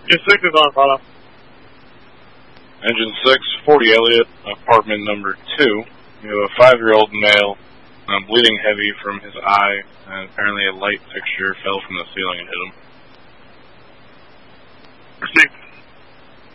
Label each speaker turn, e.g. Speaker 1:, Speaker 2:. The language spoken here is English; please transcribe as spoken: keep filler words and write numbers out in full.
Speaker 1: Engine six is on, follow.
Speaker 2: Engine six, forty Elliott, apartment number two. We have a five-year-old male, uh, bleeding heavy from his eye, and apparently a light fixture fell from the ceiling and hit him.
Speaker 1: Received